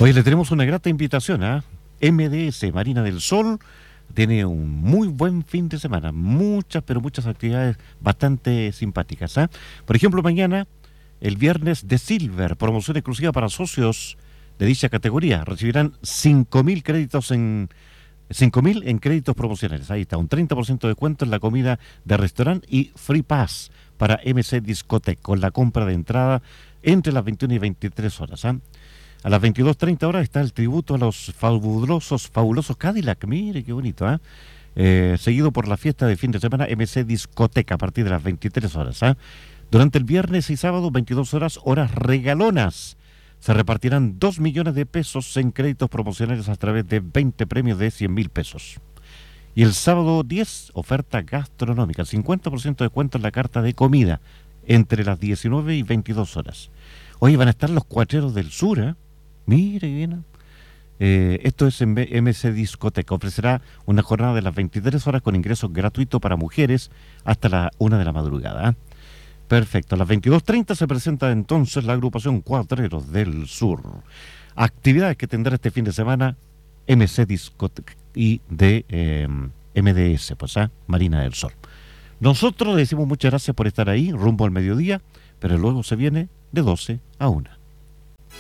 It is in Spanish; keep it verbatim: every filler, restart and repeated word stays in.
Hoy le tenemos una grata invitación a M D S, Marina del Sol. Tiene un muy buen fin de semana, muchas, pero muchas actividades bastante simpáticas. ¿eh? Por ejemplo, mañana, el viernes de Silver, promoción exclusiva para socios de dicha categoría. Recibirán cinco mil créditos en cinco mil en créditos promocionales. Ahí está, un treinta por ciento de descuento en la comida de restaurante y Free Pass para M C Discotec con la compra de entrada entre las veintiuna y veintitrés horas. ¿eh? A las veintidós treinta horas está el tributo a los fabulosos, fabulosos Cadillac. Mire qué bonito, ¿eh? Eh, seguido por la fiesta de fin de semana M C Discoteca a partir de las veintitrés horas. ¿eh? Durante el viernes y sábado, veintidós horas, horas regalonas. Se repartirán dos millones de pesos en créditos promocionales a través de veinte premios de cien mil pesos. Y el sábado diez, oferta gastronómica, cincuenta por ciento de descuento en la carta de comida entre las diecinueve y veintidós horas. Hoy van a estar los Cuatreros del Sur, ¿eh? Mire bien. Eh, esto es en M C Discoteca. Ofrecerá una jornada de las veintitrés horas con ingresos gratuitos para mujeres hasta la una de la madrugada. ¿eh? Perfecto. A las veintidós treinta se presenta entonces la agrupación Cuatreros del Sur. Actividades que tendrá este fin de semana M C Discoteca y de eh, M D S, pues, ¿eh? Marina del Sol. Nosotros le decimos muchas gracias por estar ahí, rumbo al mediodía, pero luego se viene de doce a una.